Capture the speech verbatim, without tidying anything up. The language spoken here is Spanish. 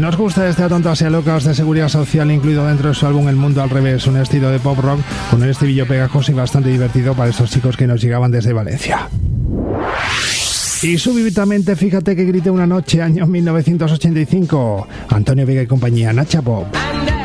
Nos gusta este Tontas y Locas de Seguridad Social, incluido dentro de su álbum El Mundo al Revés, un estilo de pop rock con un estribillo pegajoso y bastante divertido para estos chicos que nos llegaban desde Valencia. Y súbitamente, fíjate que grité una noche, año mil novecientos ochenta y cinco, Antonio Vega y compañía, Nacha Pop.